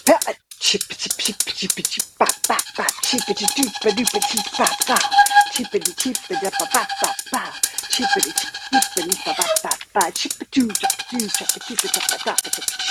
Chippity chippity chippity ba ba ba chippity doopa doopa chip ba ba chippity chippity ba ba ba ba chippity chippity ba ba ba ba chippity doo chop doo chop chippity chop ba ba